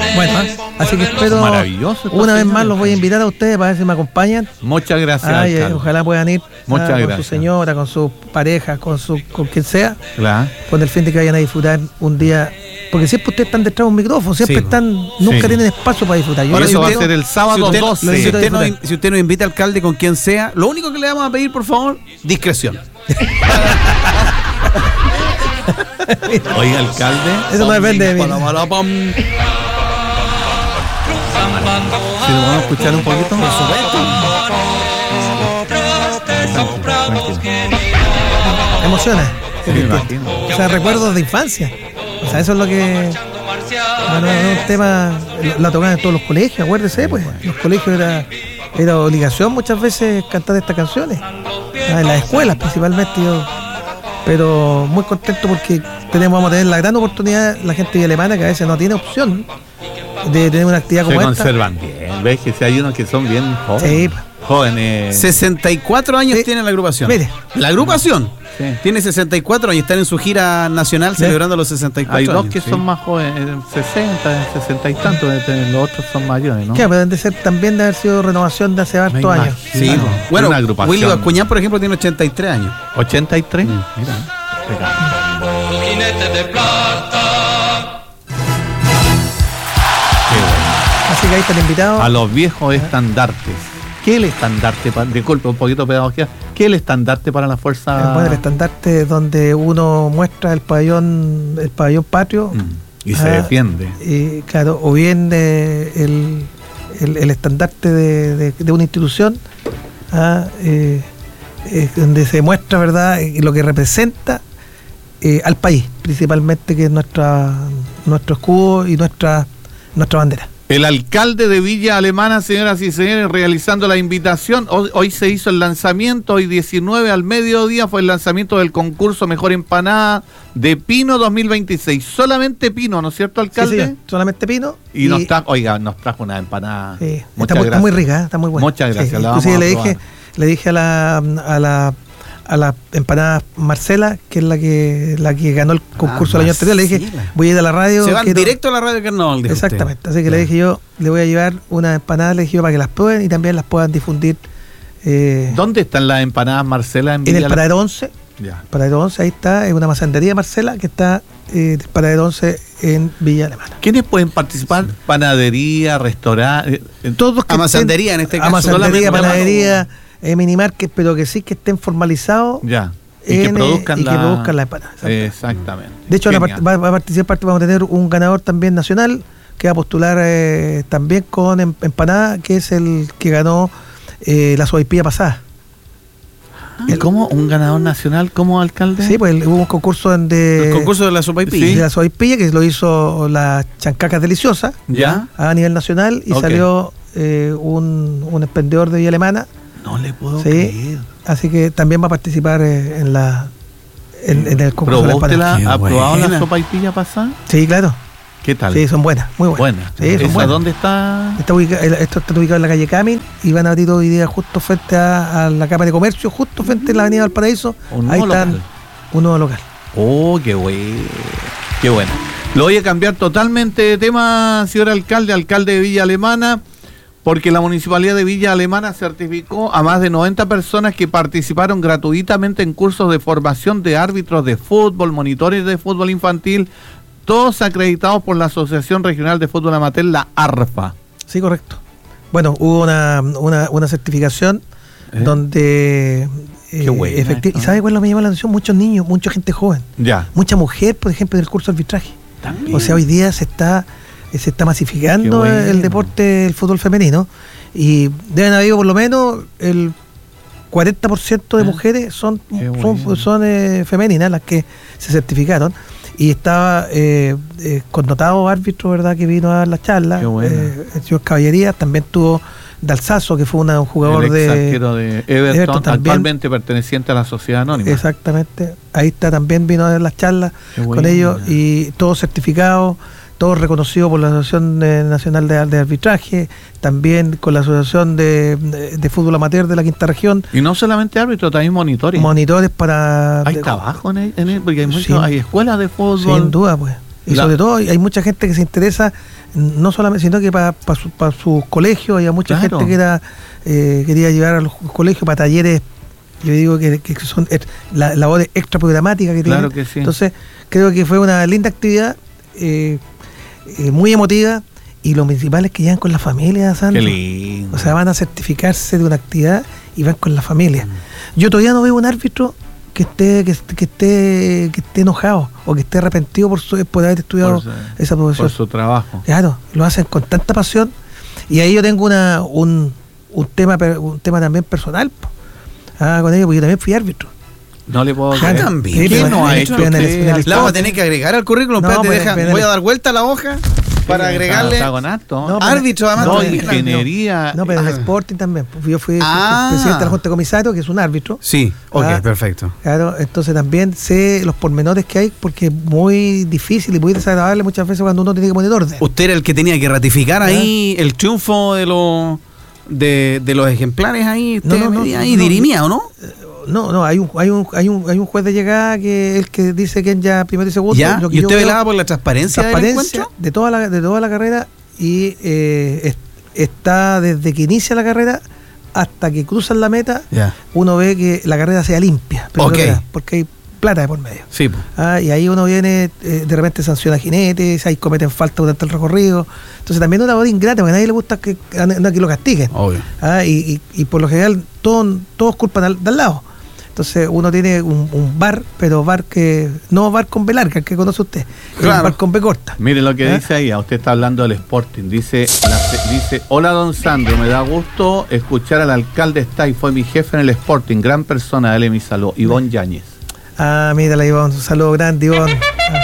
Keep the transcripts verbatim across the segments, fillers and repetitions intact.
Bueno, así que espero maravilloso. Una vez más los voy a invitar a ustedes para ver si me acompañan. Muchas gracias. Ay, eh, ojalá puedan ir Muchas ah, con gracias. su señora, con sus parejas, con su con quien sea. Claro. Con el fin de que vayan a disfrutar un día. Porque siempre ustedes están detrás de un micrófono, siempre Sí, están, nunca sí. tienen espacio para disfrutar. Yo Ahora creo eso que va a usted- ser el sábado Si usted, doce. lo si, invito a usted nos, disfrutar. si usted nos invita alcalde con quien sea, lo único que le vamos a pedir, por favor, discreción. Oiga, alcalde. Eso no depende de mí. Pala, pala, pam. Si lo vamos a escuchar un poquito. Por Emociona. Sí, me imagino. O sea, recuerdos de infancia. O sea, eso es lo que. Bueno, es un tema. La tocaban en todos los colegios, acuérdese, pues. Los colegios era, era obligación muchas veces cantar estas canciones. Ah, en las escuelas principalmente. Yo, pero muy contento porque tenemos, vamos a tener la gran oportunidad, la gente alemana, que a veces no tiene opción de tener una actividad Se como esta. conservan bien. ¿Ves que si hay unos que son bien jóvenes? Sí. Jóvenes. sesenta y cuatro años Sí. tiene la agrupación. Mire. La agrupación Sí. tiene sesenta y cuatro años, están en su gira nacional ¿Sí? celebrando los sesenta y cuatro Hay dos años. que Sí. son más jóvenes, en sesenta, en sesenta y tantos, los otros son mayores, ¿no? Claro, pero deben de ser también de haber sido renovación de hace hartos Me años. Sí, Claro, po. bueno, una agrupación. Willy Bascuñán, por ejemplo, tiene ochenta y tres años. ochenta y tres. Mm. Mira. Qué bueno. Así que ahí está el invitado. A los viejos estandartes. ¿Qué es el estandarte? Pa- Disculpe, un poquito de pedagogía. ¿Qué es el estandarte para la fuerza? Eh, bueno, el estandarte donde uno muestra el pabellón, el pabellón patrio. Mm, Y se Ah, defiende. Y claro, o bien eh, el, el, el estandarte de, de, de una institución, ah, eh, eh, donde se muestra, ¿verdad?, eh, lo que representa eh, al país, principalmente, que es nuestra nuestro escudo y nuestra nuestra bandera. El alcalde de Villa Alemana, señoras y señores, realizando la invitación. Hoy, hoy se hizo el lanzamiento, hoy diecinueve al mediodía fue el lanzamiento del concurso Mejor Empanada de Pino dos mil veintiséis. Solamente Pino, ¿no es cierto, Sí, alcalde? señor, solamente Pino. Y, nos trajo, oiga, nos trajo una empanada. Sí, Muchas está, muy, está gracias. muy rica, ¿eh? Está muy buena. Muchas gracias, Sí, la vamos inclusive a le probar. dije, le dije a la a la a la empanada Marcela, que es la que la que ganó el concurso el año anterior, le dije, Marcela. voy a ir a la radio. Se van quiero- directo a la radio Carnaval. dijo Exactamente, usted. así que Ya. le dije yo, le voy a llevar una empanada, le dije yo, para que las prueben y también las puedan difundir eh, ¿Dónde están las empanadas Marcela en en Villa el Alemana? Paradero once. Ya. Paradero once, ahí está, es una masandería Marcela que está eh, el Paradero once en Villa Alemana. ¿Quiénes pueden participar? Panadería, restaurante. eh, Todos los que Amasandería, en este caso. Amasandería, solamente panadería, eh, minimarket, pero que sí que estén formalizados Ya. Y que en, eh, produzcan y la. que produzcan la empanada. exacto. Exactamente. De hecho, van a Genial. part- va, va a participar, vamos a tener un ganador también nacional que va a postular eh, también con em- empanada, que es el que ganó eh, la sopaipilla pasada. ¿Y cómo? ¿Un ganador nacional como alcalde? Sí, pues el- hubo un concurso donde El concurso de la sopaipilla. de la sopaipilla que lo hizo la Chancacas Deliciosas ¿Ya? a nivel nacional y Ok. salió eh, un, un emprendedor de Villa Alemana. No le puedo Sí. creer. Así que también va a participar eh, en la en, en el concurso de la ¿Probó usted empanada. la, Qué ha probado buena. la sopaipilla pasada? Sí, claro. ¿Qué tal? Sí, son buenas, muy buenas. Buena. Sí, son ¿Esa buenas. dónde está? Está ubica- el- esto está ubicado en la calle Camin y van a abrir hoy día justo frente a, a la Cámara de Comercio, justo frente a la Avenida Valparaíso. Un Ahí nuevo están local. un nuevo local. Oh, qué bueno. Qué bueno. Lo voy a cambiar totalmente de tema, señor alcalde, alcalde de Villa Alemana, porque la Municipalidad de Villa Alemana certificó a más de noventa personas que participaron gratuitamente en cursos de formación de árbitros de fútbol, monitores de fútbol infantil, todos acreditados por la Asociación Regional de Fútbol Amateur, la ARFA. Sí, correcto. Bueno, hubo una, una, una certificación ¿Eh? donde... Qué buena efecti- esto. ¿Y sabe cuál es lo que me llama la atención? Muchos niños, mucha gente joven, Ya. mucha mujer, por ejemplo, en el curso de arbitraje. También. O sea, hoy día se está eh, se está masificando Qué bueno. el deporte, el fútbol femenino, y deben haber por lo menos el cuarenta por ciento de Ah, mujeres son qué son, bueno. son eh, femeninas las que se certificaron, y estaba eh, eh, connotado árbitro, ¿verdad?, que vino a dar la charla, Qué bueno. eh, el señor Caballería. También tuvo Dalsazo, que fue una- un jugador el ex de... arquero de Everton, Everton también. actualmente perteneciente a la Sociedad Anónima. Exactamente, ahí está, también vino a dar las charlas Qué con buena. ellos, y todos certificados, todos reconocidos por la Asociación eh, Nacional de, de Arbitraje, también con la Asociación de, de, de Fútbol Amateur de la Quinta Región, Y no solamente árbitros, también monitores. monitores para... Hay de- trabajo en él, en él, porque hay, muchos- Sí. hay escuelas de fútbol. Sin duda, pues. Y La- sobre todo hay mucha gente que se interesa, no solamente, sino que para pa su, pa sus colegios, había mucha Claro. gente que era eh, quería llevar a los colegios para talleres, yo digo que, que son eh, la labores extra programáticas que Claro tienen. que sí. Entonces, creo que fue una linda actividad, eh, eh, muy emotiva, y lo principal es que llegan con la familia, Sandro. Qué lindo. O sea, van a certificarse de una actividad y van con la familia. Yo todavía no veo un árbitro que esté que, que esté que esté enojado o que esté arrepentido por su, por haber estudiado Por su- esa profesión. por su trabajo. Claro, lo hacen con tanta pasión. Y ahí yo tengo una un, un tema per- un tema también personal, po. Ah, con ellos, porque yo también fui árbitro. No le puedo Ah, creer. también. Sí, ¿Qué pero no ha en- hecho pero en el- usted? en el- La vamos a tener que agregar al currículum. No, Espérate, pero- deja, pero- voy a dar vuelta a la hoja para Está- agregarle. está con harto. No, pero- Árbitro, además. No, también. ingeniería. No, pero en el Ah. Sporting también. Pues yo fui Ah. presidente de la Junta de Comisarios, que es un árbitro. Sí, ok, Ah. perfecto. Claro, entonces también sé los pormenores que hay, porque es muy difícil y muy desagradable muchas veces cuando uno tiene que poner orden. Usted era el que tenía que ratificar ahí el triunfo de los de, de los ejemplares ahí. Usted No, no, no, ahí no. dirimía, ¿o no? No, no, hay un, hay un, hay un, hay un juez de llegada que es el que dice quién ya primero y segundo. ¿Ya? Lo que ¿Y yo usted veo- velaba por la transparencia, del transparencia encuentro? de toda la, de toda la carrera, y eh, es- está desde que inicia la carrera hasta que cruzan la meta, Ya. uno ve que la carrera sea limpia, primero Ok. que nada, porque hay plata de por medio. Sí, po. Ah, y ahí uno viene, eh, de repente sanciona jinetes, ahí cometen falta durante el recorrido. Entonces también es una labor ingrata, porque a nadie le gusta que, a nadie que lo castiguen. Obvio. Ah, y, y, y por lo general todos, todos culpan al, de al lado. Entonces uno tiene un, un bar, pero bar que no bar con B larga, que conoce usted, es Claro. un bar con B corta. Mire lo que ¿Ah? dice ahí, a usted está hablando del Sporting. Dice, la- dice, hola don Sandro, me da gusto escuchar al alcalde está y fue mi jefe en el Sporting, gran persona, dale mi saludo, Ivonne Yáñez. Ah, mírala, Ivonne, un saludo grande, Ivonne. Ah,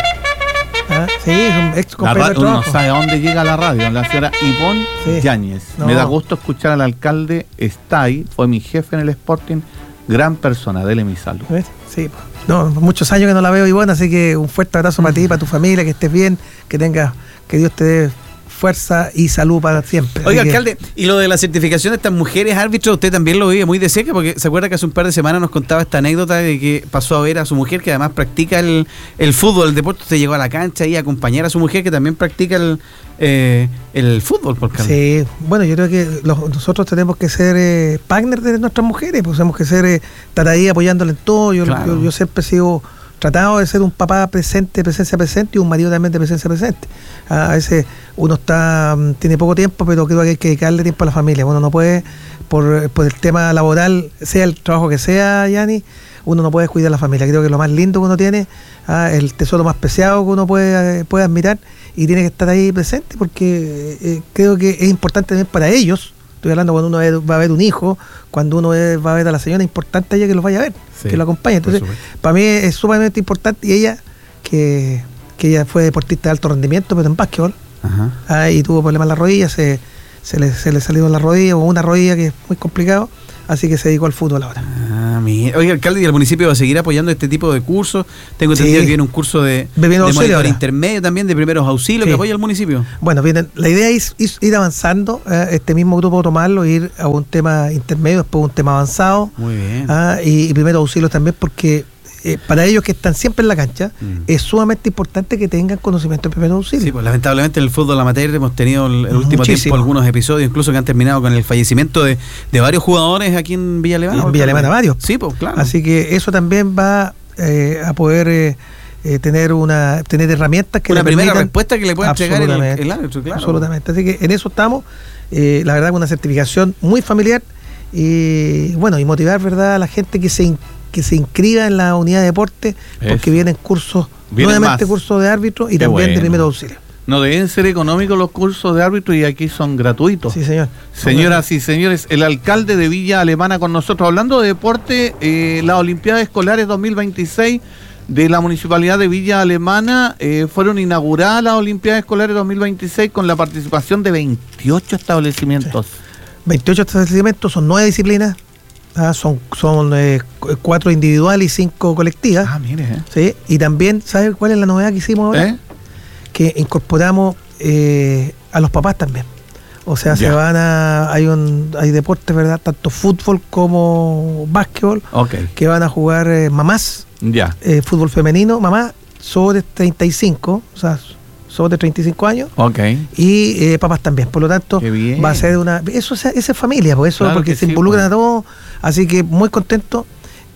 ah, sí, es un ex La compañero ra- de uno no trabajo. sabe a dónde llega la radio, la señora Ivonne Sí. Yáñez. No. Me da gusto escuchar al alcalde está ahí, fue mi jefe en el Sporting, gran persona, dele mi saludo. ¿Ves? Sí, pues. No, muchos años que no la veo, Ivonne, así que un fuerte abrazo para ti, para tu familia, que estés bien, que tengas, que Dios te dé fuerza y salud para siempre. Oiga, Así que- alcalde, y lo de la certificación de estas mujeres árbitros, usted también lo vive muy de cerca, porque se acuerda que hace un par de semanas nos contaba esta anécdota de que pasó a ver a su mujer, que además practica el, el fútbol, el deporte. Usted llegó a la cancha y a acompañar a su mujer, que también practica el, eh, el fútbol, por alcalde. Sí, bueno, yo creo que los- nosotros tenemos que ser eh, partners de nuestras mujeres, pues tenemos que ser, eh, estar ahí apoyándole en todo. Yo, Claro. yo, yo siempre he sido tratado de ser un papá presente, presencia presente, y un marido también de presencia presente. Ah, a veces uno está mm, tiene poco tiempo, pero creo que hay que dedicarle tiempo a la familia. Uno no puede, por, por el tema laboral, sea el trabajo que sea, Yanni, uno no puede descuidar a la familia. Creo que lo más lindo que uno tiene, ah, el tesoro más preciado que uno puede, eh, puede admirar, y tiene que estar ahí presente, porque eh, creo que es importante también para ellos. Estoy hablando cuando uno ve- va a ver un hijo, cuando uno ve- va a ver a la señora, es importante a ella que los vaya a ver, Sí, que lo acompañe. por Entonces, supuesto. para mí es sumamente importante, y ella, que, que ella fue deportista de alto rendimiento, pero en básquetbol, Ajá. ah, y tuvo problemas en la rodilla, se, se, le, se le salió la rodilla, o una rodilla que es muy complicado, así que se dedicó al fútbol ahora. Ah, mi- Oiga, alcalde, ¿y el municipio va a seguir apoyando este tipo de cursos? Tengo entendido Sí. que viene un curso de, De primeros de auxilios monitor ahora. intermedio también, de primeros auxilios, Sí. que apoya el municipio. Bueno, vienen, la idea es, es ir avanzando, eh, este mismo grupo tomarlo, ir a un tema intermedio, después un tema avanzado, Muy bien. ah, y, y primero auxilios también, porque eh, para ellos que están siempre en la cancha, Mm. es sumamente importante que tengan conocimiento de primeros auxilios. Sí, pues lamentablemente en el fútbol amateur hemos tenido el, el último Muchísimo. tiempo algunos episodios, incluso que han terminado con el fallecimiento de, de varios jugadores aquí en Villa Alemana. En Villa Alemana varios. Sí, pues claro. Así que eso también va eh, a poder eh, eh, tener una tener herramientas que Una le primera permitan- respuesta que le pueda entregar el, Absolutamente. el árbitro, claro. Absolutamente. Así que en eso estamos. Eh, la verdad, con una certificación muy familiar, y bueno, y motivar, ¿verdad?, a la gente que se in- que se inscriba en la unidad de deporte, porque Eso. vienen cursos, Vienen nuevamente más. cursos de árbitro y Qué también de bueno. primer auxilio. No deben ser económicos los cursos de árbitro y aquí son gratuitos. Sí, señor. Señoras y señores, el alcalde de Villa Alemana con nosotros. Hablando de deporte, eh, las Olimpiadas Escolares dos mil veintiséis de la Municipalidad de Villa Alemana eh, fueron inauguradas las Olimpiadas Escolares dos mil veintiséis con la participación de veintiocho establecimientos. veintiocho establecimientos, son nueve disciplinas, ah, son, son eh, cu- cuatro individuales y cinco colectivas. Ah, mire, ¿eh? ¿Sí? Y también, ¿sabes cuál es la novedad que hicimos ahora? ¿Eh? Que incorporamos eh, a los papás también. O sea, se Ya. van a. Hay un hay deportes, ¿verdad? Tanto fútbol como básquetbol, Ok, que van a jugar eh, mamás, ya. eh, fútbol femenino, mamá sobre treinta y cinco, o sea, somos de treinta y cinco años. Ok. Y eh, papás también, por lo tanto va a ser una, eso esa es familia, por eso, Claro porque que se sí, involucran pues. a todos, así que muy contento.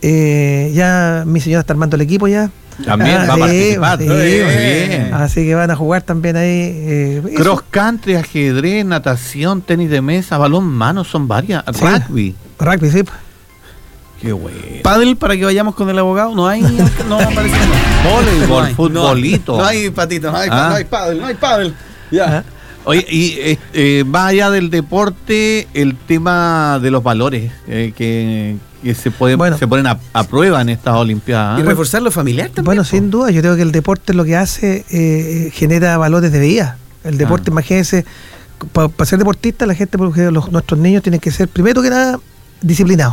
Eh, ya mi señora está armando el equipo ya. También Ah, va a sí, participar. sí, Muy sí. bien. Así que van a jugar también ahí. Eh, eso. Cross country, ajedrez, natación, tenis de mesa, balón mano, son varias. Sí. Rugby. Rugby, sí. Qué bueno. Pádel para que vayamos con el abogado, no hay, no aparece. Voleibol, No hay, futbolito. No, hay patito, no hay, Ah. no hay pádel, no hay pádel. Ya. Ah, Oye, y eh, eh, va allá del deporte el tema de los valores eh, que, que se pueden Bueno. se ponen a, a prueba en estas Olimpiadas. Y ¿eh? reforzar lo familiar también. Bueno, po. sin duda, yo creo que el deporte lo que hace eh, genera valores de vida. El deporte, Ah. imagínense, para ser deportista, la gente, porque los, nuestros niños tienen que ser, primero que nada, disciplinados.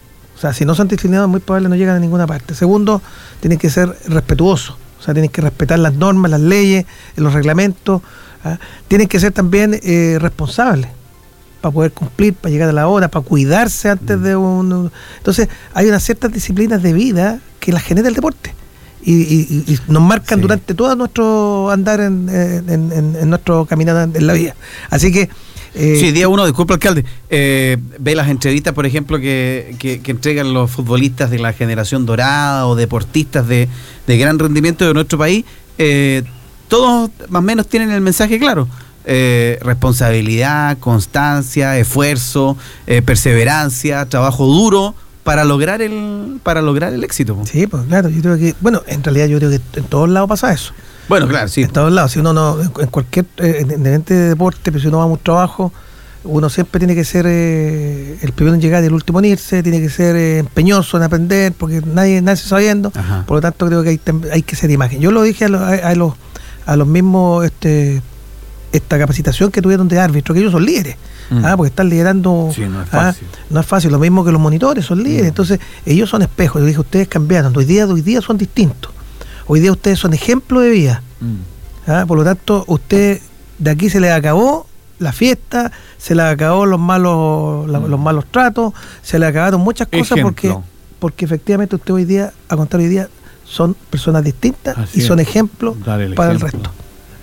O sea, si no son disciplinados, muy probable no llegan a ninguna parte. Segundo, tienen que ser respetuosos. O sea, tienen que respetar las normas, las leyes, los reglamentos. ¿ah? Tienen que ser también eh, responsables para poder cumplir, para llegar a la hora, para cuidarse antes de un... Entonces, hay unas ciertas disciplinas de vida que las genera el deporte. Y, y- y nos marcan Sí. durante todo nuestro andar en, en, en- en nuestro caminar en la vida. Así que... eh, Sí, día uno, disculpa alcalde, eh, ve las entrevistas, por ejemplo, que, que, que entregan los futbolistas de la generación dorada o deportistas de, de gran rendimiento de nuestro país, eh, todos más o menos tienen el mensaje claro. Eh, responsabilidad, constancia, esfuerzo, eh, perseverancia, trabajo duro para lograr el para lograr el éxito. po. Sí, pues claro, yo creo que... Bueno, en realidad yo creo que en todos lados pasa eso. Bueno, claro, sí. En todos lados, si uno no, en en cualquier eh, independiente de deporte, pero si uno va a un trabajo, uno siempre tiene que ser eh, el primero en llegar y el último en irse, tiene que ser eh, empeñoso en aprender, porque nadie nace sabiendo. Ajá. Por lo tanto, creo que hay, tem- hay que ser imagen. Yo lo dije a, los- a, a los a los mismos este esta capacitación que tuvieron de árbitro, que ellos son líderes, Mm. ah, porque están liderando. Sí, no es ah, fácil. no es fácil, lo mismo que los monitores, son líderes. Mm. Entonces, ellos son espejos. Yo dije, ustedes cambiaron. Hoy día, hoy día son distintos. Hoy día ustedes son ejemplo de vida. Mm. ¿ah? Por lo tanto, usted de aquí se le acabó la fiesta, se le acabó los malos la- Mm. los malos tratos, se le acabaron muchas cosas Ejemplo. porque porque efectivamente usted hoy día, a contar hoy día, son personas distintas Así y son es. ejemplos Dar el para ejemplo. el resto.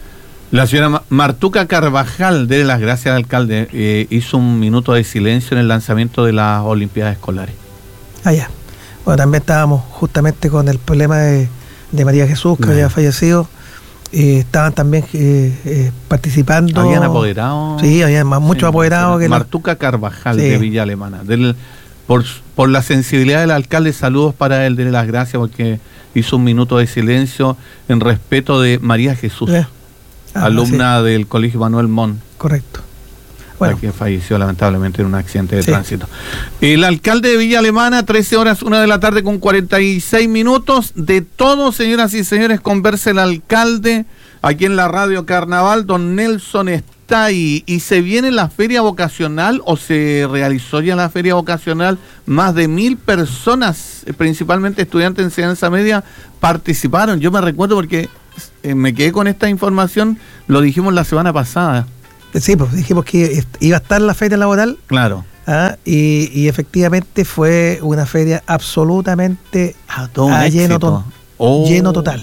La señora Ma- Martuca Carvajal, de las gracias al alcalde, eh, hizo un minuto de silencio en el lanzamiento de las Olimpiadas Escolares. Allá. Bueno, también estábamos justamente con el problema de, de María Jesús, que Ya. había fallecido. Eh, estaban también eh, eh, participando. Habían apoderado. Sí, había más- muchos Sí, apoderados que la- Martuca Carvajal, Sí. de Villa Alemana. Del, por, por la sensibilidad del alcalde, saludos para él, de las gracias, porque hizo un minuto de silencio en respeto de María Jesús, Eh, ah, alumna del Colegio Manuel Montt, sí, correcto. la Bueno, que falleció lamentablemente en un accidente de Sí. tránsito. El alcalde de Villa Alemana, trece horas, una de la tarde con cuarenta y seis minutos. De todo, señoras y señores, conversa el alcalde aquí en la Radio Carnaval. Don Nelson está ahí. ¿Y se viene la feria vocacional o se realizó ya la feria vocacional? Más de mil personas, eh, principalmente estudiantes de enseñanza media, participaron. Yo me recuerdo porque eh, me quedé con esta información, lo dijimos la semana pasada. sí, pues dijimos que iba a estar la feria laboral. Claro. Ah, y, y efectivamente fue una feria absolutamente Ah, todo un ah, lleno, éxito. to- Oh. lleno total.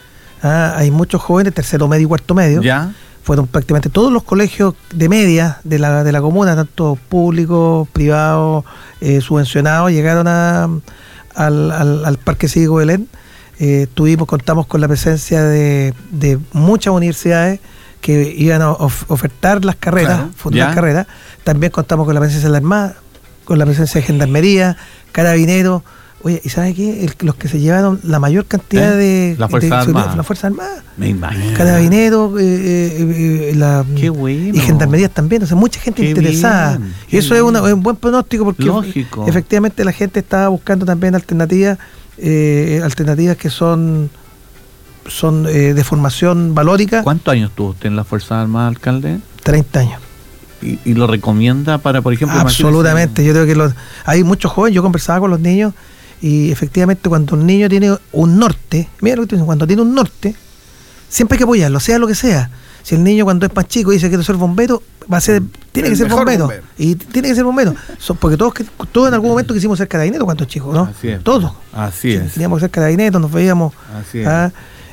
Ah, hay muchos jóvenes, tercero medio y cuarto medio. ¿Ya? Fueron prácticamente todos los colegios de media de la, de la comuna, tanto públicos, privados, eh, subvencionados, llegaron a, al, al, al Parque Cívico Belén. Eh, tuvimos, contamos con la presencia de, de muchas universidades que iban a of- ofertar las carreras, Claro, fundar ya. carreras. También contamos con la presencia de la Armada, con la presencia de Gendarmería, Carabineros. Oye, ¿y sabe qué? El- los que se llevaron la mayor cantidad ¿Eh? de... La Fuerza de- Armada. La Fuerza Armada. Me imagino. Carabineros, eh, eh, eh, la, Qué bueno. y gendarmerías también, o sea, mucha gente Qué interesada. bien, y qué eso es, una- bien. es un buen pronóstico porque Lógico. efectivamente la gente estaba buscando también alternativas, eh, alternativas que son son eh, de formación valórica. ¿Cuántos años tuvo usted en la Fuerza Armada, alcalde? treinta años. ¿Y, y lo recomienda para, por ejemplo, Absolutamente. Yo creo que los, hay muchos jóvenes, yo conversaba con los niños y efectivamente cuando un niño tiene un norte, mira lo que estoy diciendo, cuando tiene un norte, siempre hay que apoyarlo, sea lo que sea. Si el niño cuando es más chico dice que quiere ser bombero, va a ser, tiene El que ser mejor bombero. bombero. Y tiene que ser bombero. So- porque todos, que- todos en algún momento quisimos ser carabineros cuando chicos, ¿no? Así es. Todos. Así es. Teníamos que ser carabineros, nos veíamos. Así es. ah,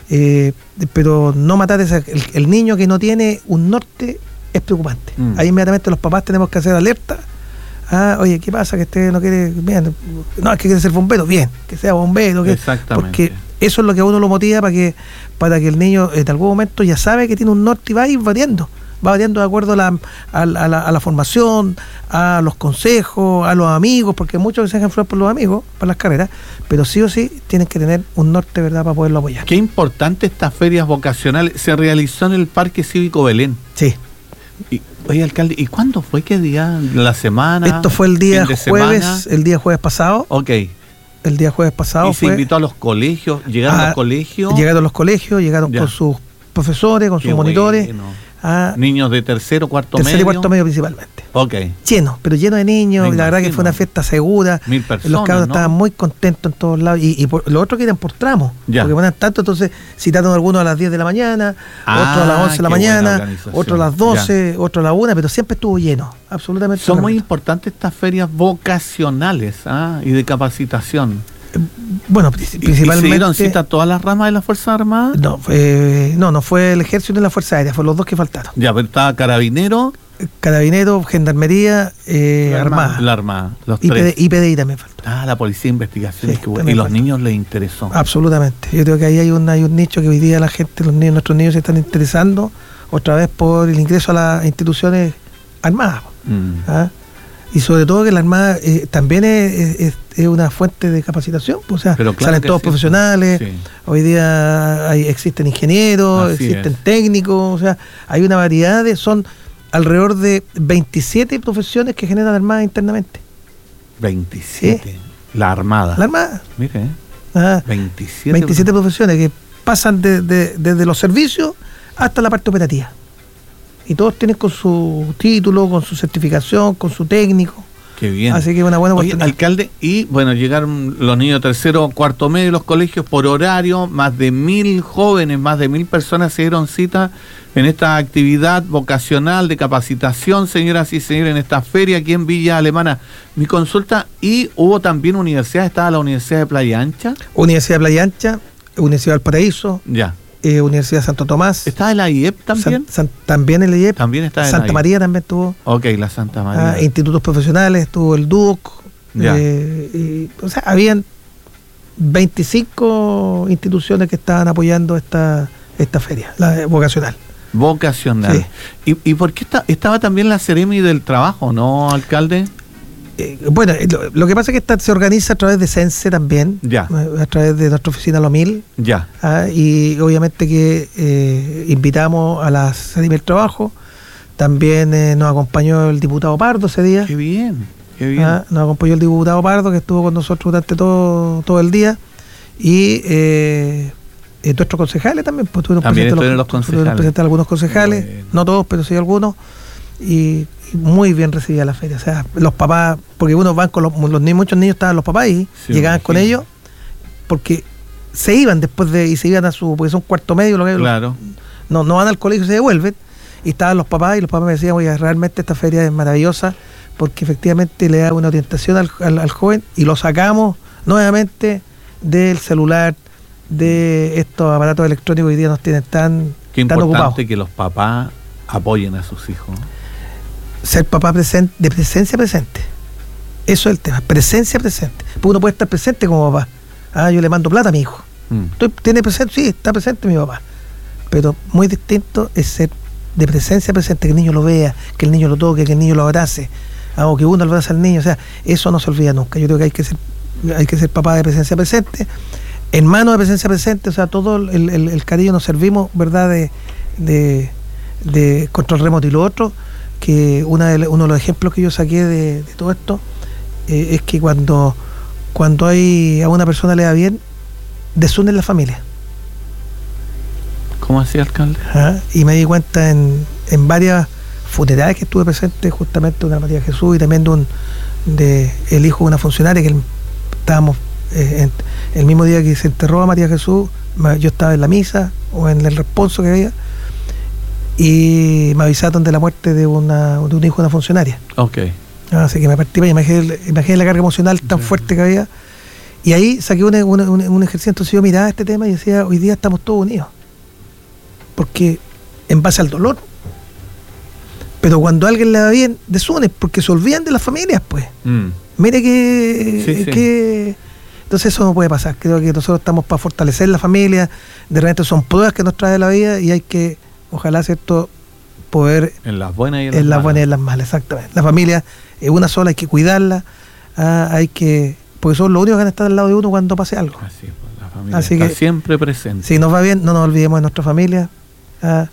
Eh, pero no matar esa, el, el niño que no tiene un norte es preocupante. Mm. Ahí inmediatamente los papás tenemos que hacer alerta. Ah, oye, ¿qué pasa? Que usted no quiere, bien, no, es que quiere ser bombero, bien, que sea bombero, que, porque eso es lo que a uno lo motiva para que, para que el niño en algún momento ya sabe que tiene un norte y va a ir variando, va variando de acuerdo a la, a, a la, a la formación, a los consejos, a los amigos, porque muchos se dejan influir por los amigos, para las carreras, pero sí o sí tienen que tener un norte, ¿verdad?, para poderlo apoyar. Qué importante estas ferias vocacionales. Se realizó en el Parque Cívico Belén. Sí. Y, oye, alcalde, ¿y cuándo fue? ¿Qué día? ¿La semana? Esto fue el día jueves, semana? el día jueves pasado. Ok. El día jueves pasado. ¿Y se fue, invitó a los colegios? ¿Llegaron a los colegios? Llegaron a los colegios, llegaron ya. con sus profesores, con Qué sus monitores. Bueno. A niños de tercero, cuarto tercero medio. Tercero y cuarto medio principalmente. Ok. Lleno, pero lleno de niños. Y la verdad que fue una fiesta segura. Mil personas, los cabros ¿no? estaban muy contentos en todos lados. Y, y por, los otros que eran por tramos. Ya. Porque ponían tanto, entonces citaron algunos a las diez de la mañana, ah, otros a las once de la mañana, otros a las doce, ya. otros a la una, pero siempre estuvo lleno. Absolutamente. Son muy importantes estas ferias vocacionales ¿ah? y de capacitación. Bueno, principalmente. ¿Y se dieron cita a todas las ramas de las Fuerzas Armadas? No, eh, no, no fue el Ejército ni la Fuerza Aérea, fueron los dos que faltaron. Ya, pero estaba Carabinero. Carabinero, Gendarmería, eh, la Armada. La Armada, los y tres. Y P D I también faltó. Ah, la Policía de Investigaciones. Sí, que bueno. Y los faltó. Niños les interesó. Absolutamente. Yo creo que ahí hay un, hay un nicho que hoy día la gente, los niños, nuestros niños se están interesando otra vez por el ingreso a las instituciones armadas. Mm. ¿Ah? Y sobre todo que la Armada eh, también es, es, es una fuente de capacitación, o sea, claro salen todos sí, profesionales, sí. Hoy día hay, existen ingenieros, Así existen es. técnicos, o sea, hay una variedad de, son alrededor de veintisiete profesiones que generan la Armada internamente. veintisiete, ¿sí? La Armada. La Armada. Mire, ¿eh? Ah, veintisiete, veintisiete profesiones que pasan de, de, desde los servicios hasta la parte operativa. Y todos tienen con su título, con su certificación, con su técnico. Qué bien. Así que una buena oportunidad. Oye, alcalde, y bueno, llegaron los niños de tercero, cuarto medio de los colegios por horario, más de mil jóvenes, más de mil personas se dieron cita en esta actividad vocacional de capacitación, señoras y señores, en esta feria aquí en Villa Alemana. Mi consulta, y hubo también universidades, estaba la Universidad de Playa Ancha. Universidad de Playa Ancha, Universidad del Paraíso. Ya. Eh, Universidad de Santo Tomás. ¿Está en la I E P también? San, San, también en la I E P. También está en Santa la María también estuvo. Ok, la Santa María. Ah, institutos profesionales, estuvo el D U C. Eh, y, o sea, habían veinticinco instituciones que estaban apoyando esta, esta feria, la vocacional. Vocacional. Sí. ¿Y, ¿Y por qué está, estaba también la Seremi del Trabajo, no, alcalde? Eh, bueno, lo, lo que pasa es que esta se organiza a través de Sense también, ya. a través de nuestra oficina Lomil, ya. Ah, y obviamente que eh, invitamos a la Seremi del Trabajo. También eh, nos acompañó el diputado Pardo ese día. Qué bien, qué bien. Ah, nos acompañó el diputado Pardo, que estuvo con nosotros durante todo, todo el día, y eh, eh, nuestros concejales también, pues tuvieron también presentes los, los concejales, presentes algunos concejales, bueno. No todos, pero sí algunos. Y, y muy bien recibida la feria, o sea, los papás, porque uno van con los, los niños, muchos niños estaban los papás ahí, sí, llegaban con ellos, porque se iban después de, y se iban a su, porque son cuarto medio, lo que claro. no, no van al colegio y se devuelven, y estaban los papás, y los papás me decían, oye, realmente esta feria es maravillosa, porque efectivamente le da una orientación al, al, al joven, y lo sacamos nuevamente del celular, de estos aparatos electrónicos que hoy día nos tienen tan, Qué tan ocupados. Qué importante que los papás apoyen a sus hijos. Ser papá presente, de presencia presente. Eso es el tema, presencia presente. Porque uno puede estar presente como papá. Ah, yo le mando plata a mi hijo. Mm. Estoy, ¿Tiene presente? Sí, está presente mi papá. Pero muy distinto es ser de presencia presente, que el niño lo vea, que el niño lo toque, que el niño lo abrace, ah, o que uno lo abrace al niño. O sea, eso no se olvida nunca. Yo creo que hay que ser, hay que ser papá de presencia presente, hermano de presencia presente. O sea, todo el, el, el cariño nos servimos, ¿verdad?, de, de, de control remoto. Y lo otro, que una de, uno de los ejemplos que yo saqué de, de todo esto eh, es que cuando cuando hay a una persona le da bien, desunen la familia. ¿Cómo así, alcalde? ¿Ah? Y me di cuenta en, en varias funerales que estuve presente, justamente una de María Jesús y también de un de el hijo de una funcionaria que estábamos eh, en, el mismo día que se enterró a María Jesús, yo estaba en la misa o en el responso que había, y me avisaron de la muerte de una de un hijo de una funcionaría. Ok. Así que me partí, imaginé, imaginé la carga emocional tan sí. fuerte que había, Y ahí saqué un, un, un, un ejercicio, entonces yo miraba este tema y decía, hoy día estamos todos unidos. Porque en base al dolor. Pero cuando a alguien le va bien, desunen, porque se olvidan de las familias, pues. Mm. Mire que, sí, que... Sí. Entonces eso no puede pasar. Creo que nosotros estamos para fortalecer la familia. De repente son pruebas que nos trae la vida y hay que, ojalá, ¿cierto?, poder... En las buenas y en las en malas. las buenas y en las malas, exactamente. La familia es una sola, hay que cuidarla, ah, hay que... Porque son los únicos que van a estar al lado de uno cuando pase algo. Así es, pues, la familia Así está que, siempre presente. Si nos va bien, no nos olvidemos de nuestra familia. Ah,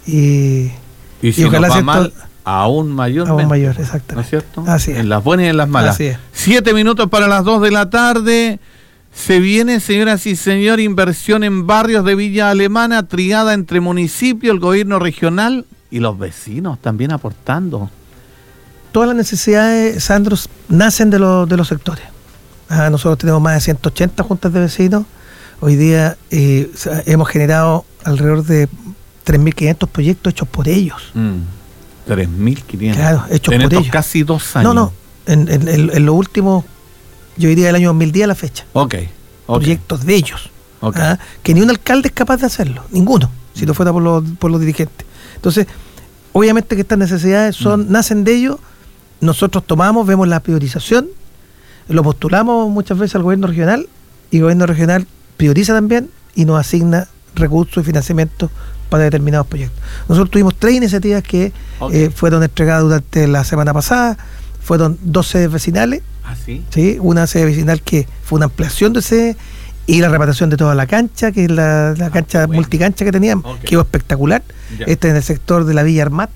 y, y si y ojalá nos va mal, aún mayor. Aún mayor, exactamente. ¿No es cierto? Así es. En las buenas y en las malas. Así es. Siete minutos para las dos de la tarde. Se viene, señoras y señores, inversión en barrios de Villa Alemana, triada entre municipio, el gobierno regional y los vecinos también aportando. Todas las necesidades, Sandro, nacen de, lo, de los sectores. Ah, nosotros tenemos más de ciento ochenta juntas de vecinos. Hoy día eh, hemos generado alrededor de tres mil quinientos proyectos hechos por ellos. Mm, tres mil quinientos. Claro, hechos en por estos ellos. Casi dos años. No, no, en, en, en, en los últimos, yo diría del año dos mil diez a la fecha. Ok. Okay. Proyectos de ellos. Okay. ¿Ah? Que ni un alcalde es capaz de hacerlo, ninguno, si no fuera por los, por los dirigentes. Entonces, obviamente que estas necesidades son, mm. nacen de ellos, nosotros tomamos, vemos la priorización, lo postulamos muchas veces al gobierno regional, y el gobierno regional prioriza también y nos asigna recursos y financiamiento para determinados proyectos. Nosotros tuvimos tres iniciativas que okay. eh, fueron entregadas durante la semana pasada, fueron dos sedes vecinales. ¿Ah, sí? Sí, una sede vecinal que fue una ampliación de sede y la reparación de toda la cancha, que es la, la cancha ah, bueno. multicancha que teníamos, okay. quedó espectacular. Ya. Este en el sector de la Villa Armat.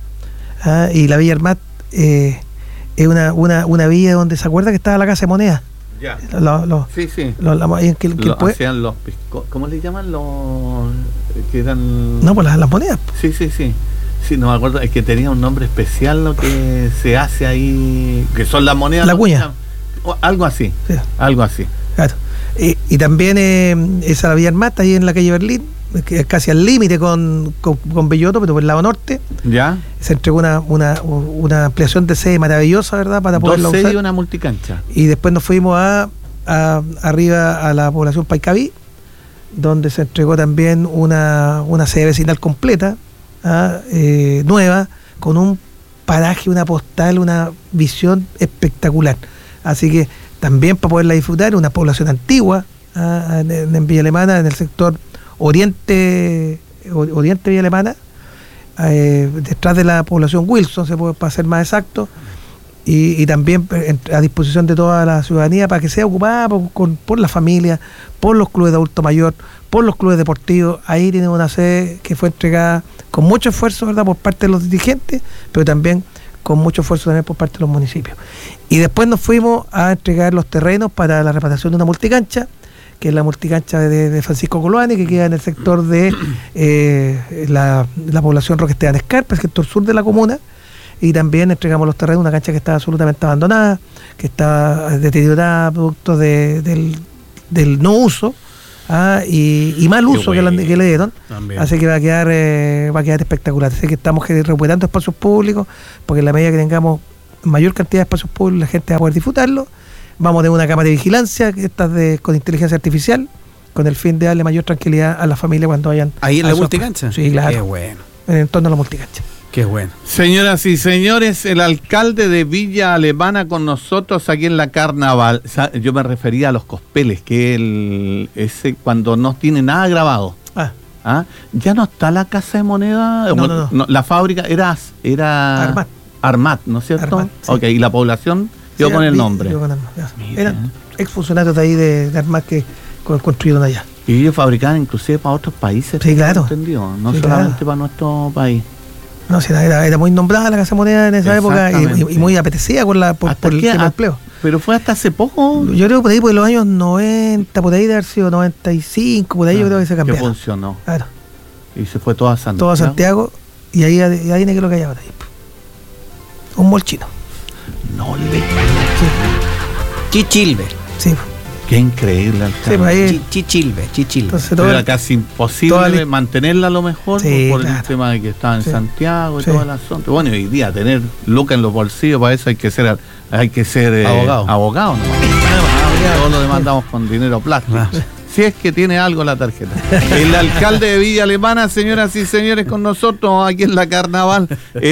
Ah, y la Villa Armat eh, es una, una, una villa donde se acuerda que estaba la Casa de Moneda. Ya. Lo, lo, sí, sí. Lo, lo, que, que lo puede... hacían los pisco... ¿Cómo le llaman los que eran? No, pues las, las monedas. Sí, sí, sí. Sí, no me acuerdo, es que tenía un nombre especial lo que se hace ahí, que son las monedas. La cuña. Algo así, sí. algo así. Claro. Y, y también eh, esa la Villa Armata, ahí en la calle Berlín, que es casi al límite con, con, con Belloto, pero por el lado norte. Ya. Se entregó una, una, una ampliación de sede maravillosa, ¿verdad? Para poderla usar. Dos sedes y una multicancha. Y después nos fuimos a, a arriba a la población Paicaví, donde se entregó también una, una sede vecinal completa, ¿ah? eh, nueva, con un paraje, una postal, una visión espectacular. Así que también para poderla disfrutar, una población antigua, ¿ah? en, en Villa Alemana, en el sector oriente, oriente Villa Alemana, eh, detrás de la población Wilson, se puede, para ser más exacto, y, y también a disposición de toda la ciudadanía para que sea ocupada por, con, por la familia, por los clubes de adulto mayor, por los clubes deportivos. Ahí tiene una sede que fue entregada con mucho esfuerzo, ¿verdad?, por parte de los dirigentes, pero también con mucho esfuerzo también por parte de los municipios. Y después nos fuimos a entregar los terrenos para la reparación de una multicancha, que es la multicancha de, de Francisco Coloane, que queda en el sector de eh, la, la población Roque Esteban Escarpa, el sector sur de la comuna. Y también entregamos los terrenos, una cancha que estaba absolutamente abandonada, que estaba deteriorada producto de, del, del no uso, ¿ah? y, y mal uso que, la, que le dieron. También. Así que va a quedar eh, va a quedar espectacular. Así que estamos recuperando espacios públicos, porque en la medida que tengamos mayor cantidad de espacios públicos, la gente va a poder disfrutarlo. Vamos a tener una cámara de vigilancia, que está de, con inteligencia artificial, con el fin de darle mayor tranquilidad a la familia cuando vayan. ¿Ahí en la multicancha? Sí, claro. Qué bueno. En el entorno de la multicancha. Qué bueno. Señoras y señores, el alcalde de Villa Alemana con nosotros aquí en la Carnaval. Yo me refería a los cospeles, que el ese cuando no tiene nada grabado. Ah. ¿Ah? Ya no está la Casa de Moneda. No, no, no. no la fábrica era era Armat. Armat, ¿no es cierto? Armat, sí. Ok, y la población dio sí, con el nombre. Dio con Armat, eran exfuncionarios de ahí de, de Armat que construyeron allá. Y ellos fabricaban inclusive para otros países. Sí, claro. ¿Entendió? No sí, solamente claro. para nuestro país. No, sí, era, era muy nombrada la Casa Moneda en esa época y, y, y muy apetecida por, la, por, por el tema de empleo. Pero fue hasta hace poco. Yo creo que por ahí, por los años noventa, por ahí de haber sido noventa y cinco, por ahí ah, yo creo que se cambió. Que funcionó. Claro. Y se fue todo a Santiago. Todo a Santiago y ahí adivina qué es lo que hay ahora. Un molchino. No le. Sí. Chichilbe. Sí. Qué increíble, alcalde. Sí, pues ahí, Chichilbe, Chichilbe. Entonces, era casi imposible la... mantenerla a lo mejor sí, por claro. el tema de que estaba en sí. Santiago y sí. sí. todo el asunto. Bueno, hoy día tener lucas en los bolsillos, para eso hay que ser hay que ser eh, abogado. abogado, ¿no? ya. Todo lo demandamos con dinero plástico. Ah. Si es que tiene algo la tarjeta. El alcalde de Villa Alemana, señoras y señores, con nosotros aquí en la Carnaval.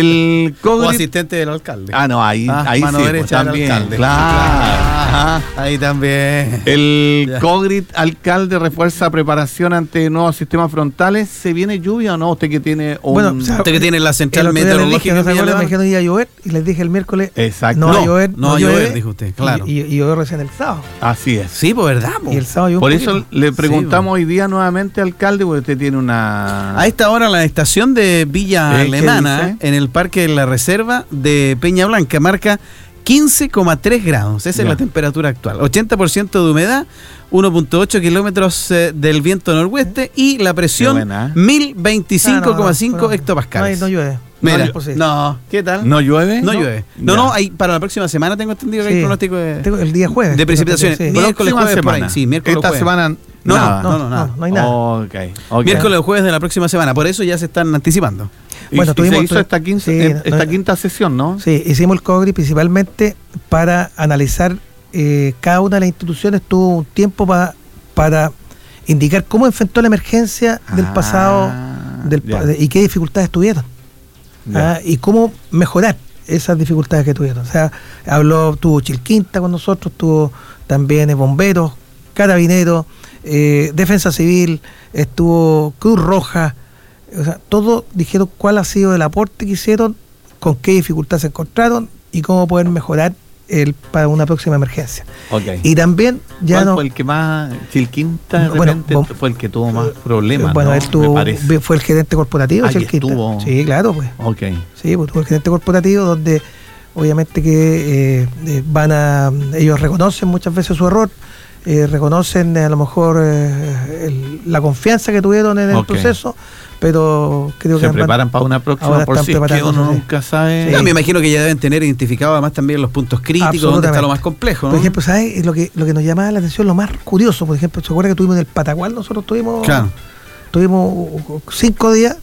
El O Cogrit. asistente del alcalde. Ah, no, ahí, Ah, ahí mano sí, pues, derecha del también. alcalde. Claro. Ajá. Ahí también. El Ya. Cogrit, alcalde, refuerza preparación ante nuevos sistemas frontales. ¿Se viene lluvia o no? Usted que tiene un... Bueno, o sea, Usted que tiene la El central otro día les dije, meteorológica. ¿no en se acuerdan? Villa Me Alemana. dijeron que iba a llover y les dije el miércoles, Exacto. no va a No, llover, no va a llover, llueve, dijo usted, claro. Y, y, y llovió recién el sábado. Así es. Sí, pues verdad. po. Y el sábado llovió un Por poquito. eso le preguntamos Sí, hoy día nuevamente, alcalde, porque usted tiene una... A esta hora la estación de Villa ¿Eh? ¿Qué Alemana, dice? en el Parque de la Reserva de Peña Blanca, marca quince coma tres grados. Esa Ya. es la temperatura actual. ochenta por ciento de humedad, uno punto ocho kilómetros eh, del viento noroeste y la presión Qué buena, ¿eh? mil veinticinco coma cinco Ah, no, no, hectopascales. No, hay- no llueve. Mira, No, es posible. no, ¿qué tal? ¿No llueve? No llueve. No, Ya. no, hay, para la próxima semana tengo entendido que hay Sí. pronóstico de, Tengo el día jueves. de precipitaciones. Sí. Miércoles, Próxima jueves, por ahí. semana. Sí, miércoles, Esta jueves. semana, No, nada. no, no, nada. no hay nada. Ok, ok. Miércoles o jueves de la próxima semana. Por eso ya se están anticipando. Y, Bueno, y tuvimos- se hizo esta, quince, sí, eh, esta no- quinta sesión, ¿no? Sí, hicimos el Cogri principalmente para analizar eh, cada una de las instituciones, tuvo un tiempo pa- para indicar cómo enfrentó la emergencia del Ah, pasado del pa- ya. de- y qué dificultades tuvieron. Ya. Ah, y cómo mejorar esas dificultades que tuvieron. O sea, habló, tuvo Chilquinta con nosotros, tuvo también eh, bomberos, carabineros, eh, defensa civil, estuvo Cruz Roja, o sea, todos dijeron cuál ha sido el aporte que hicieron, con qué dificultades se encontraron y cómo poder mejorar el, para una próxima emergencia. Ok. Y también ya ¿Cuál no... fue el que más, Chilquinta, de Bueno, repente, bom- fue el que tuvo más problemas, bueno, ¿no? él Me tuvo, parece. fue el gerente corporativo, Ah, y Chilquinta. estuvo- Sí, claro, pues. Ok. Sí, pues tuvo el gerente corporativo donde obviamente que eh, eh, van a, ellos reconocen muchas veces su error, eh, reconocen eh, a lo mejor eh, el- la confianza que tuvieron en el Ok. proceso, pero creo Se que preparan para una próxima, ahora por están si es que preparándose, uno sí. nunca sabe. Sí. No, me imagino que ya deben tener identificado además también los puntos críticos, donde está Absolutamente. lo más complejo, ¿no? Por ejemplo, ¿sabes? Lo que, lo que nos llamaba la atención, lo más curioso, por ejemplo, ¿se acuerda que tuvimos en el Patagual? Nosotros tuvimos, Claro. tuvimos cinco días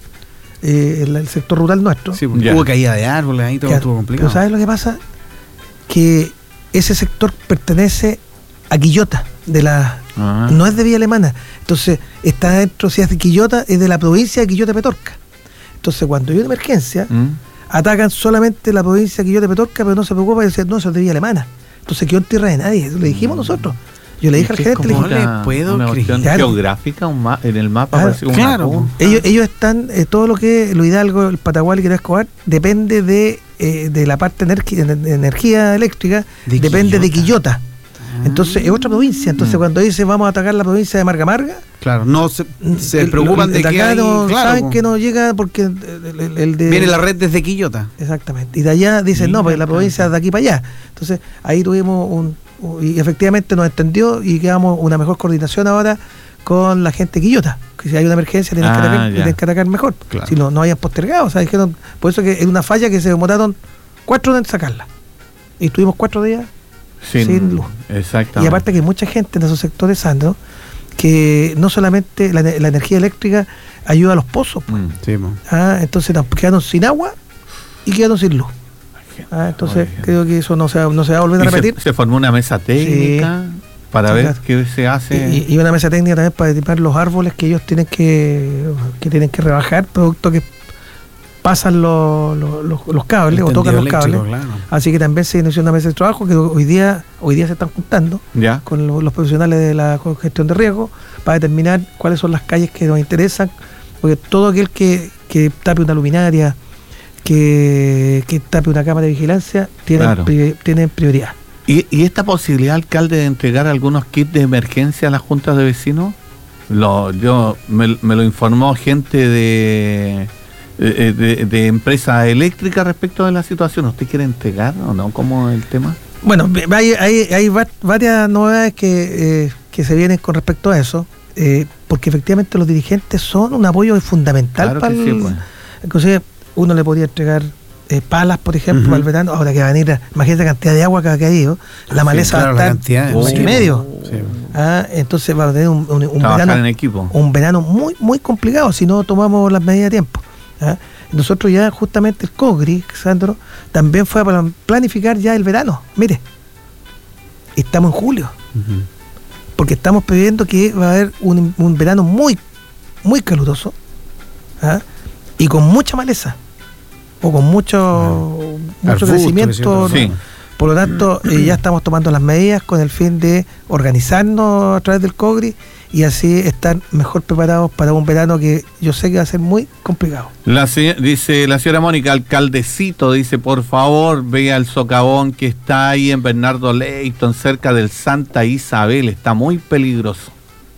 eh, en el sector rural nuestro. Sí, porque Ya. hubo caída de árboles, ahí todo Claro, estuvo complicado. Pero ¿sabes lo que pasa? Que ese sector pertenece a Quillota, de la Ah. no es de Villa Alemana. Entonces, está dentro, si es de Quillota, es de la provincia de Quillota Petorca. Entonces, cuando hay una emergencia, ¿Mm? atacan solamente la provincia de Quillota Petorca, pero no se preocupa de decir, no, eso es de Villa Alemana. Entonces quedó en tierra de nadie, eso le dijimos nosotros. Yo le dije al Es gerente, le como dije, le puedo una creer. cuestión Claro. geográfica, un ma- en el mapa Claro, parece como claro. una punta. ellos, ellos están, eh, todo lo que es lo Hidalgo, el Patagual y Quirá Escobar, depende de, eh, de la parte energi- de, de energía eléctrica, De depende de Quillota. Quillota. Entonces es otra provincia. Entonces Mm. cuando dice vamos a atacar la provincia de Marga Marga, Claro, no se, se el- preocupan el- de el que acá hay, no claro, saben po. que no llega porque el, el- el de Viene la red desde Quillota. exactamente, y de allá dicen no, Mira, pues la provincia es de aquí para allá. Entonces ahí tuvimos un, un- y efectivamente nos entendió y quedamos una mejor coordinación ahora con la gente de Quillota, que si hay una emergencia tienen, Ah, que, atacar, ya. tienen que atacar mejor, Claro. si no, no hayan postergado, o sea, dijeron, por eso que es una falla que se demoraron cuatro horas en sacarla, y estuvimos cuatro días. sin luz. Exactamente. Y aparte que hay mucha gente en esos sectores, Sandro, que no solamente la, la energía eléctrica ayuda a los pozos, pues. Mm. Sí, po. Ah, entonces tam- quedaron sin agua y quedaron sin luz. Ah, entonces Muy bien. creo que eso no se, va- no se va a volver a Y se- repetir. Se, formó una mesa técnica para Sí, ver claro. qué se hace. Y, y una mesa técnica también para detipar los árboles que ellos tienen que, que tienen que rebajar, producto que pasan los, los, los- los cables El o tocan los tendido cables. eléctrico, claro. Así que también se inició una mesa de trabajo que hoy día, hoy día se están juntando ¿Ya? con lo- los profesionales de la gestión de riesgo para determinar cuáles son las calles que nos interesan, porque todo aquel que, que tape una luminaria, que, que tape una cámara de vigilancia, tiene, Claro. pri- tiene prioridad. ¿Y, ¿Y esta posibilidad, alcalde, de entregar algunos kits de emergencia a las juntas de vecinos? Lo, yo me, me lo informó gente de, de, de- de empresa eléctrica respecto de la situación. ¿Usted quiere entregar o no? ¿Cómo es el tema? Bueno, hay, hay, hay va- varias novedades que, eh, que se vienen con respecto a eso, eh, porque efectivamente los dirigentes son un apoyo fundamental Claro para que sí, el- pues. Inclusive uno le podría entregar eh, palas, por ejemplo, Ujú. para el verano, ahora que va a venir, imagínate la cantidad de agua que ha caído, la Sí, maleza claro, va la a cantidad, estar un sí. mes y medio. Sí. Ah, entonces va a tener un, un- un Trabajar verano en equipo. un verano muy muy complicado si no tomamos las medidas a tiempo. ¿Ah? Nosotros ya justamente el COGRI, Sandro, también fue para planificar ya el verano. Mire, estamos en julio. Uh-huh. Porque estamos previendo que va a haber un, un verano muy, muy caluroso, ¿ah? Y con mucha maleza, o con mucho, uh-huh. mucho Arbusto, crecimiento. sí. ¿no? Por lo tanto, eh, ya estamos tomando las medidas con el fin de organizarnos a través del COGRI y así estar mejor preparados para un verano que yo sé que va a ser muy complicado. La se- dice la señora Mónica, alcaldecito, dice, por favor, vea el socavón que está ahí en Bernardo Leyton, cerca del Santa Isabel, está muy peligroso.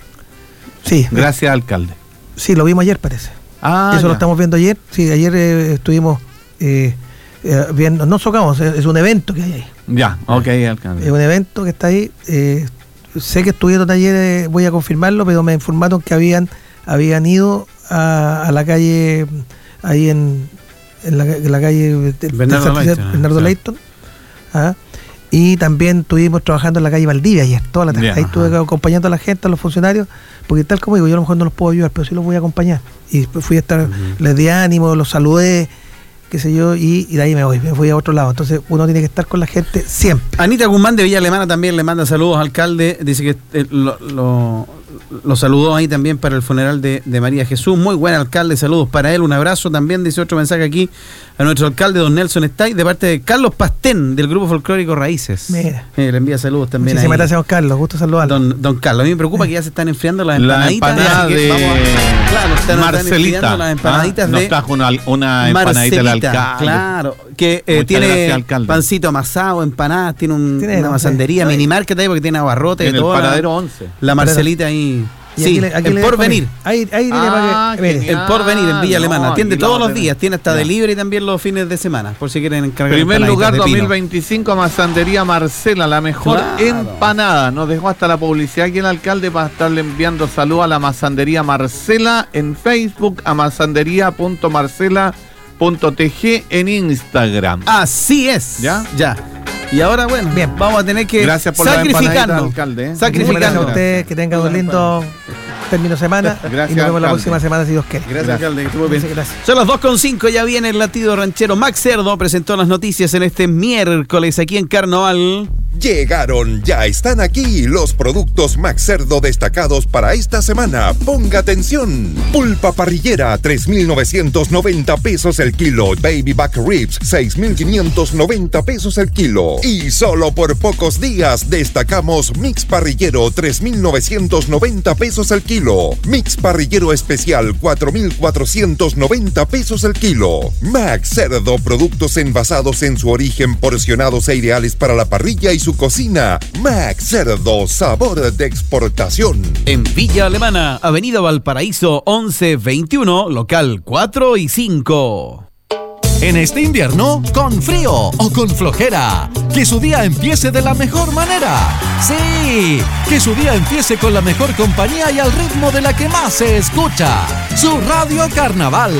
Sí, Gracias, alcalde. sí, lo vimos ayer, parece. Ah, Eso ya. lo estamos viendo ayer. Sí, ayer eh, estuvimos eh, eh, viendo, no socavón, es, es un evento que hay ahí. Ya, ok, Es alcalde. un evento que está ahí. Eh, sé que estuvieron ayer, eh, voy a confirmarlo, pero me informaron que habían habían ido a, a la calle, ahí en, en, la, en la calle de- de Bernardo Santa Isabel, Leyton, Bernardo sí. Leyton. Ah, y también estuvimos trabajando en la calle Valdivia ayer, toda la tarde. Ya, Ahí estuve ajá. acompañando a la gente, a los funcionarios, porque tal como digo, yo a lo mejor no los puedo ayudar, pero sí los voy a acompañar. Y después fui a estar, les di ánimo, los saludé, qué sé yo, y, y de ahí me voy, me voy a otro lado. Entonces uno tiene que estar con la gente siempre. Anita Guzmán de Villa Alemana también le manda saludos, alcalde. Dice que eh, lo, lo, lo saludó ahí también para el funeral de, de María Jesús. Muy buen alcalde, saludos para él. Un abrazo también, dice otro mensaje aquí a nuestro alcalde, don Nelson Stay, de parte de Carlos Pastén, del grupo folclórico Raíces. Mira. Eh, le envía saludos también Muchísimas ahí. gracias, don Carlos, gusto saludarlo. Don, don Carlos, a mí me preocupa que ya se están enfriando las La empanaditas. empanada así que de vamos a- claro, están, están Marcelita. enfriando las empanaditas Ah, nos de trajo una, una empanadita del Marcelita, alcalde. claro, que eh, Muchas tiene gracias, alcalde. pancito amasado, empanadas, tiene, un, Tiene, una no sé. masandería, mini market ahí porque tiene abarrotes En de el todo. paradero once. La Marcelita ahí. Y Sí, aquí le- aquí en le Porvenir. dejo, Ahí, ahí tiene Ah, para que. mire, genial. En Porvenir, en Villa no, Alemana. Atiende aquí la todos vamos a los tener. días, tiene hasta Ya. delivery también los fines de semana, por si quieren encargar. Primer empanaditas lugar de pino. dos mil veinticinco, Masandería Marcela, la mejor Claro. empanada. Nos dejó hasta la publicidad aquí el alcalde para estarle enviando saludos a la Masandería Marcela en Facebook, a masandería punto marcela punto t g en Instagram. Así es. ¿Ya? Ya. Y ahora, bueno, Bien. vamos a tener que Gracias por la empanadita, sacrificarnos. alcalde, ¿eh? Muchísimas gracias Sacrificarnos. a usted, que tenga un lindo término de semana. Gracias, y nos vemos la alcalde. próxima semana si Dios quiere. Gracias, Gracias. alcalde. que estuvo bien. Muchas gracias. Son las dos con cinco, ya viene el latido ranchero. Max Cerdo presentó las noticias en este miércoles aquí en Carnaval. Llegaron, ya están aquí los productos Max Cerdo destacados para esta semana. Ponga atención. Pulpa parrillera, tres mil novecientos noventa pesos el kilo. Baby back ribs, seis mil quinientos noventa pesos el kilo. Y solo por pocos días destacamos mix parrillero, tres mil novecientos noventa pesos el kilo. Mix parrillero especial, cuatro mil cuatrocientos noventa pesos el kilo. Max Cerdo, productos envasados en su origen, porcionados e ideales para la parrilla y su cocina. Max Cerdo, sabor de exportación. En Villa Alemana, Avenida Valparaíso once veintiuno, local cuatro y cinco. En este invierno, con frío o con flojera, que su día empiece de la mejor manera. Sí, que su día empiece con la mejor compañía y al ritmo de la que más se escucha, su Radio Carnaval.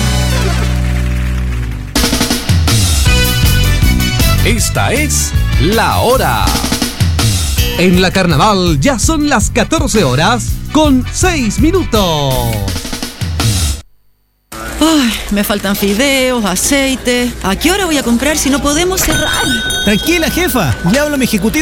Esta es La Hora. En la Carnaval ya son las catorce horas con seis minutos. Ay, me faltan fideos, aceite. ¿A qué hora voy a comprar si no podemos cerrar? Tranquila, jefa. Le hablo a mi ejecutivo